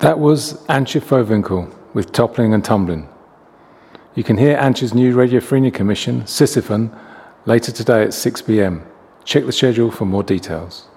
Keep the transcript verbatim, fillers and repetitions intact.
That was Antje Fowinkel with Toppling and Tumbling. You can hear Antje's new Radio Freeney commission, Sisyphon, later today at six p m. Check the schedule for more details.